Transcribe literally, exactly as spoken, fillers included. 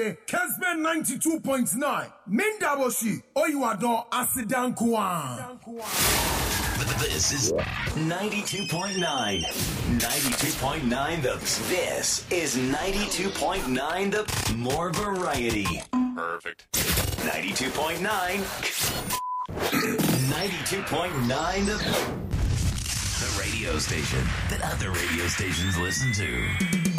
Kesben ninety-two point nine. Mindaboshi, Oyuado Asidankwan. This is ninety-two point nine. ninety-two point nine the This is ninety-two point nine the more variety. Perfect. ninety-two point nine. ninety-two point nine the the radio station that other radio stations listen to.